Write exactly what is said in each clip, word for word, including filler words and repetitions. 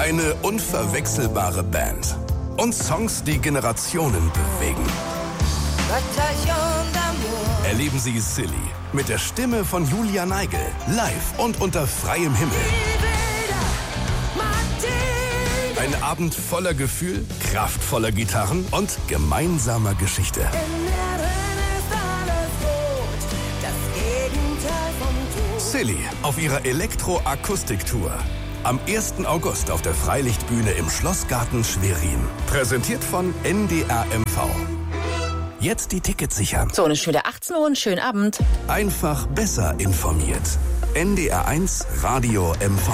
Eine unverwechselbare Band. Und Songs, die Generationen bewegen. Erleben Sie Silly mit der Stimme von Julia Neigel. Live und unter freiem Himmel. Ein Abend voller Gefühl, kraftvoller Gitarren und gemeinsamer Geschichte. Silly auf ihrer Elektro-Akustik-Tour. Am ersten August auf der Freilichtbühne im Schlossgarten Schwerin. Präsentiert von N D R M V. Jetzt die Tickets sichern. So, und es ist schon wieder achtzehn Uhr. Einen schönen Abend. Einfach besser informiert. N D R eins Radio M V.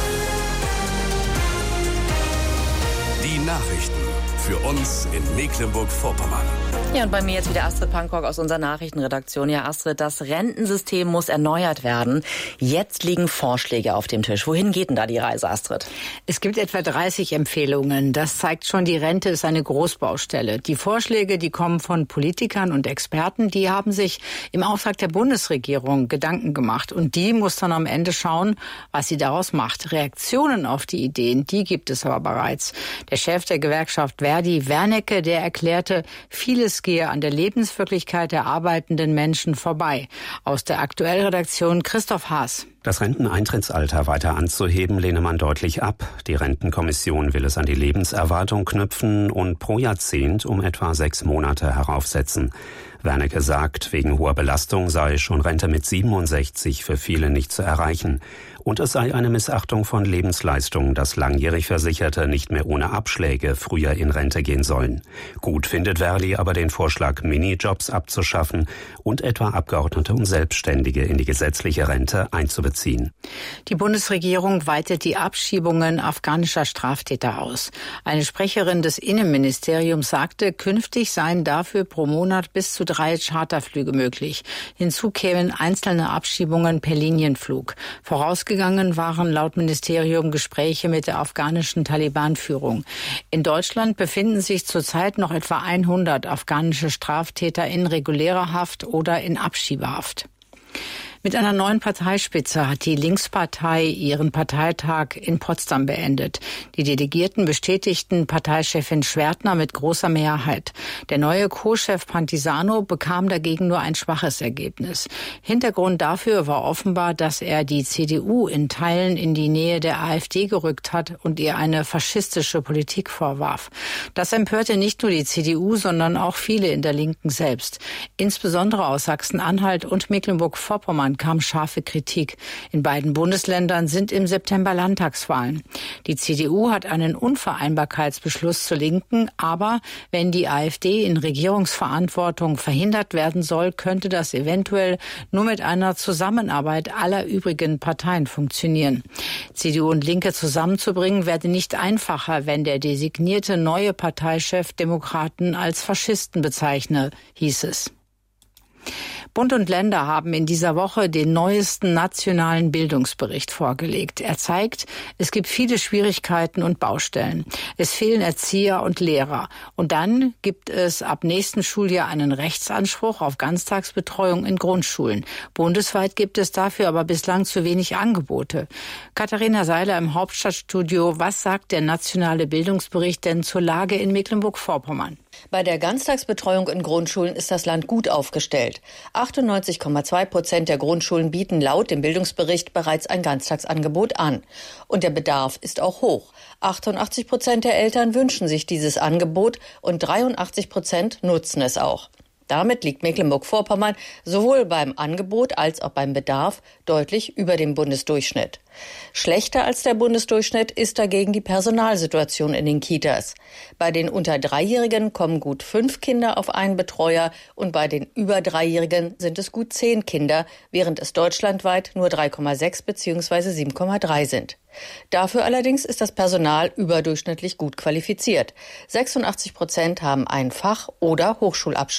Die Nachrichten für uns in Mecklenburg-Vorpommern. Ja, und bei mir jetzt wieder Astrid Pankok aus unserer Nachrichtenredaktion. Ja, Astrid, das Rentensystem muss erneuert werden. Jetzt liegen Vorschläge auf dem Tisch. Wohin geht denn da die Reise, Astrid? Es gibt etwa dreißig Empfehlungen. Das zeigt schon, die Rente ist eine Großbaustelle. Die Vorschläge, die kommen von Politikern und Experten, die haben sich im Auftrag der Bundesregierung Gedanken gemacht. Und die muss dann am Ende schauen, was sie daraus macht. Reaktionen auf die Ideen, die gibt es aber bereits. Der Chef der Gewerkschaft Verdi, Wernicke, der erklärte, vieles gehe an der Lebenswirklichkeit der arbeitenden Menschen vorbei. Aus der Aktuellredaktion Christoph Haas. Das Renteneintrittsalter weiter anzuheben, lehne man deutlich ab. Die Rentenkommission will es an die Lebenserwartung knüpfen und pro Jahrzehnt um etwa sechs Monate heraufsetzen. Wernicke sagt, wegen hoher Belastung sei schon Rente mit siebenundsechzig für viele nicht zu erreichen. Und es sei eine Missachtung von Lebensleistungen, dass langjährig Versicherte nicht mehr ohne Abschläge früher in Rente gehen sollen. Gut findet Verdi aber den Vorschlag, Minijobs abzuschaffen und etwa Abgeordnete und Selbstständige in die gesetzliche Rente einzubeziehen. Die Bundesregierung weitet die Abschiebungen afghanischer Straftäter aus. Eine Sprecherin des Innenministeriums sagte, künftig seien dafür pro Monat bis zu drei Charterflüge möglich. Hinzu kämen einzelne Abschiebungen per Linienflug. Vorausgegangen waren laut Ministerium Gespräche mit der afghanischen Taliban-Führung. In Deutschland befinden sich zurzeit noch etwa hundert afghanische Straftäter in regulärer Haft oder in Abschiebehaft. Mit einer neuen Parteispitze hat die Linkspartei ihren Parteitag in Potsdam beendet. Die Delegierten bestätigten Parteichefin Schwertner mit großer Mehrheit. Der neue Co-Chef Pantisano bekam dagegen nur ein schwaches Ergebnis. Hintergrund dafür war offenbar, dass er die C D U in Teilen in die Nähe der AfD gerückt hat und ihr eine faschistische Politik vorwarf. Das empörte nicht nur die C D U, sondern auch viele in der Linken selbst. Insbesondere aus Sachsen-Anhalt und Mecklenburg-Vorpommern kam scharfe Kritik. In beiden Bundesländern sind im September Landtagswahlen. Die C D U hat einen Unvereinbarkeitsbeschluss zur Linken, aber wenn die AfD in Regierungsverantwortung verhindert werden soll, könnte das eventuell nur mit einer Zusammenarbeit aller übrigen Parteien funktionieren. C D U und Linke zusammenzubringen werde nicht einfacher, wenn der designierte neue Parteichef Demokraten als Faschisten bezeichne, hieß es. Bund und Länder haben in dieser Woche den neuesten nationalen Bildungsbericht vorgelegt. Er zeigt, es gibt viele Schwierigkeiten und Baustellen. Es fehlen Erzieher und Lehrer. Und dann gibt es ab nächsten Schuljahr einen Rechtsanspruch auf Ganztagsbetreuung in Grundschulen. Bundesweit gibt es dafür aber bislang zu wenig Angebote. Katharina Seiler im Hauptstadtstudio. Was sagt der nationale Bildungsbericht denn zur Lage in Mecklenburg-Vorpommern? Bei der Ganztagsbetreuung in Grundschulen ist das Land gut aufgestellt. achtundneunzig Komma zwei Prozent der Grundschulen bieten laut dem Bildungsbericht bereits ein Ganztagsangebot an. Und der Bedarf ist auch hoch. achtundachtzig Prozent der Eltern wünschen sich dieses Angebot und dreiundachtzig Prozent nutzen es auch. Damit liegt Mecklenburg-Vorpommern sowohl beim Angebot als auch beim Bedarf deutlich über dem Bundesdurchschnitt. Schlechter als der Bundesdurchschnitt ist dagegen die Personalsituation in den Kitas. Bei den unter Dreijährigen kommen gut fünf Kinder auf einen Betreuer und bei den über Dreijährigen sind es gut zehn Kinder, während es deutschlandweit nur drei Komma sechs bzw. sieben Komma drei sind. Dafür allerdings ist das Personal überdurchschnittlich gut qualifiziert. sechsundachtzig Prozent haben einen Fach- oder Hochschulabschluss.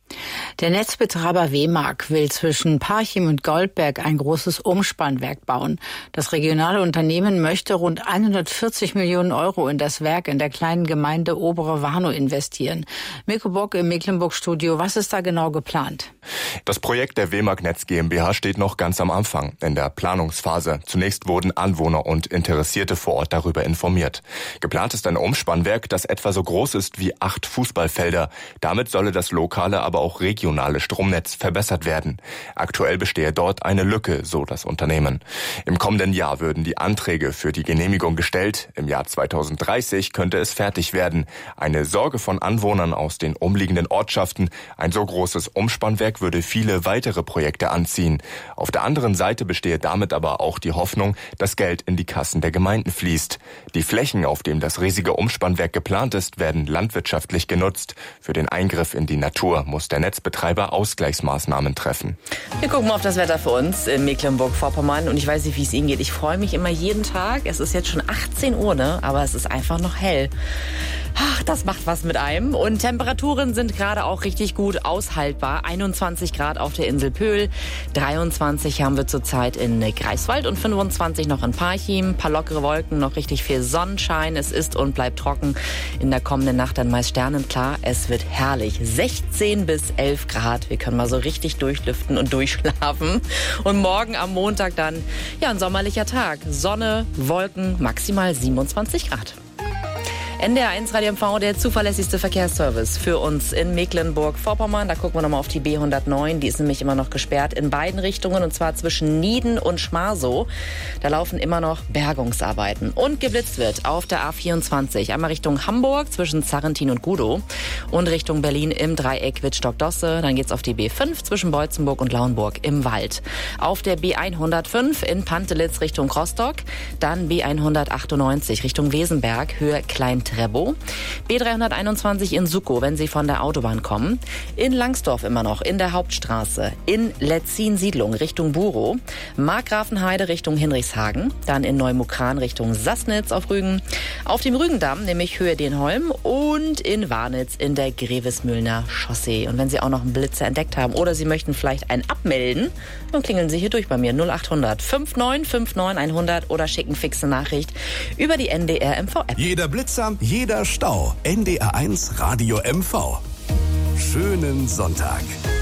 Der Netzbetreiber W-Mark will zwischen Parchim und Goldberg ein großes Umspannwerk bauen. Das regionale Unternehmen möchte rund hundertvierzig Millionen Euro in das Werk in der kleinen Gemeinde Obere Warnow investieren. Mirko Bock im Mecklenburg-Studio, was ist da genau geplant? Das Projekt der W-Mark Netz GmbH steht noch ganz am Anfang, in der Planungsphase. Zunächst wurden Anwohner und Interessierte vor Ort darüber informiert. Geplant ist ein Umspannwerk, das etwa so groß ist wie acht Fußballfelder. Damit solle das lokale, aber auch regionale Stromnetz verbessert werden. Aktuell bestehe dort eine Lücke, so das Unternehmen. Im kommenden Jahr würden die Anträge für die Genehmigung gestellt. Im Jahr zweitausenddreißig könnte es fertig werden. Eine Sorge von Anwohnern aus den umliegenden Ortschaften. Ein so großes Umspannwerk würde viele weitere Projekte anziehen. Auf der anderen Seite bestehe damit aber auch die Hoffnung, dass Geld in die Kassen der Gemeinden fließt. Die Flächen, auf denen das riesige Umspannwerk geplant ist, werden landwirtschaftlich genutzt. Für den Eingriff in die Natur muss der Netzbetreiber Ausgleichsmaßnahmen treffen. Wir gucken mal auf das Wetter für uns in Mecklenburg-Vorpommern und ich weiß nicht, wie es Ihnen geht. Ich freue mich immer jeden Tag. Es ist jetzt schon achtzehn Uhr, ne? Aber es ist einfach noch hell. Ach, das macht was mit einem. Und Temperaturen sind gerade auch richtig gut aushaltbar. einundzwanzig Grad auf der Insel Pöhl, dreiundzwanzig haben wir zurzeit in Greifswald und fünfundzwanzig noch in Parchim. Ein paar lockere Wolken, noch richtig viel Sonnenschein. Es ist und bleibt trocken. In der kommenden Nacht dann meist sternenklar. Es wird herrlich. sechzehn bis elf Grad. Wir können mal so richtig durchlüften und durchschlafen. Und morgen am Montag dann ja ein sommerlicher Tag. Sonne, Wolken, maximal siebenundzwanzig Grad. N D R eins Radio M V, der zuverlässigste Verkehrsservice für uns in Mecklenburg-Vorpommern. Da gucken wir nochmal auf die B hundertneun. Die ist nämlich immer noch gesperrt in beiden Richtungen, und zwar zwischen Nieden und Schmarsow. Da laufen immer noch Bergungsarbeiten. Und geblitzt wird auf der A vierundzwanzig. Einmal Richtung Hamburg zwischen Zarrentin und Gudow und Richtung Berlin im Dreieck Wittstock-Dosse. Dann geht's auf die B fünf zwischen Beutzenburg und Lauenburg im Wald. Auf der B hundertfünf in Pantelitz Richtung Rostock. Dann B hundertachtundneunzig Richtung Wesenberg, Höhe Klein Trebo. B dreihunderteinundzwanzig in Suckow, wenn Sie von der Autobahn kommen. In Langsdorf immer noch, in der Hauptstraße. In Letzin-Siedlung Richtung Burow. Markgrafenheide Richtung Hinrichshagen. Dann in Neumukran Richtung Sassnitz auf Rügen. Auf dem Rügendamm, nämlich Höhe Denholm. Und in Warnitz in der Grevesmühlner Chaussee. Und wenn Sie auch noch einen Blitzer entdeckt haben oder Sie möchten vielleicht einen abmelden, dann klingeln Sie hier durch bei mir. null achthundert fünfundneunzig neunundfünfzig hundert oder schicken fixe Nachricht über die N D R M V-App. Jeder Blitzer, jeder Stau. N D R eins Radio M V. Schönen Sonntag.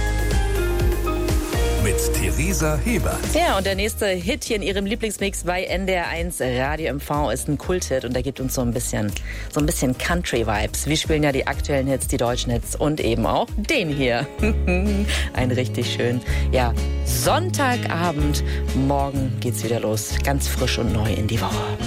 Mit Theresa Hebert. Ja, und der nächste Hit hier in Ihrem Lieblingsmix bei N D R eins Radio M V ist ein Kulthit und der gibt uns so ein bisschen, so ein bisschen Country-Vibes. Wir spielen ja die aktuellen Hits, die deutschen Hits und eben auch den hier. Ein richtig schön, ja, Sonntagabend. Morgen geht's wieder los. Ganz frisch und neu in die Woche.